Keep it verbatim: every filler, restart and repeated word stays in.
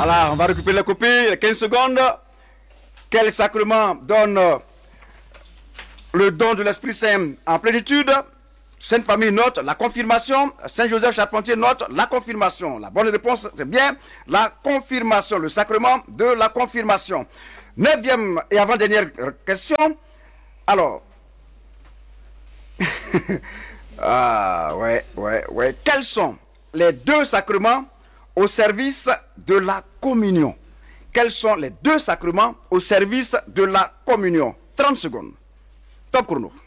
Voilà, on va récupérer la copie, quinze secondes. Quel sacrement donne le don de l'Esprit Saint en plénitude? Sainte Famille note la confirmation. Saint Joseph Charpentier note la confirmation. La bonne réponse, c'est bien la confirmation, le sacrement de la confirmation. Neuvième et avant-dernière question. Alors, ah ouais, ouais, ouais. Quels sont les deux sacrements au service de la communion? Quels sont les deux sacrements au service de la communion? trente secondes. Top chrono.